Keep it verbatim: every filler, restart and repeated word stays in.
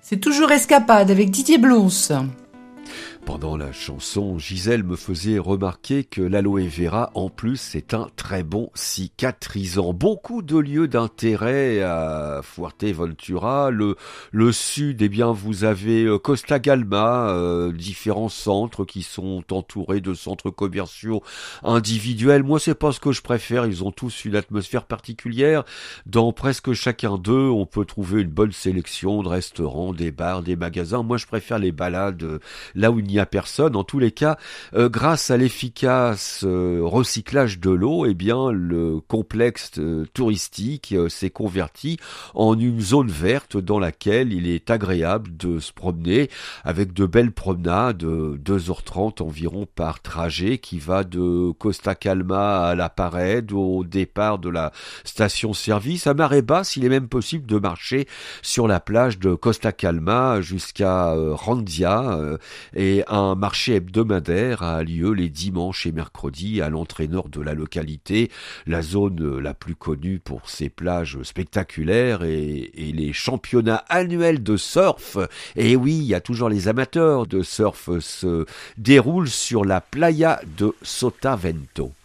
C'est toujours Escapade avec Didier Blonce. Pendant la chanson, Gisèle me faisait remarquer que l'aloe vera, en plus, est un très bon cicatrisant. Beaucoup de lieux d'intérêt à Fuerteventura. Le, le sud, eh bien, vous avez Costa Galma, euh, différents centres qui sont entourés de centres commerciaux individuels. Moi, c'est pas ce que je préfère. Ils ont tous une atmosphère particulière. Dans presque chacun d'eux, on peut trouver une bonne sélection de restaurants, des bars, des magasins. Moi, je préfère les balades là où il n'y a personne. En tous les cas, euh, grâce à l'efficace euh, recyclage de l'eau, eh bien, le complexe euh, touristique euh, s'est converti en une zone verte dans laquelle il est agréable de se promener avec de belles promenades, euh, deux heures trente environ par trajet, qui va de Costa Calma à la Parede, au départ de la station-service. À marée basse, il est même possible de marcher sur la plage de Costa Calma jusqu'à euh, Randia, euh, et un marché hebdomadaire a lieu les dimanches et mercredis à l'entrée nord de la localité, la zone la plus connue pour ses plages spectaculaires et, et les championnats annuels de surf. Et oui, il y a toujours les amateurs de surf se déroulent sur la playa de Sotavento.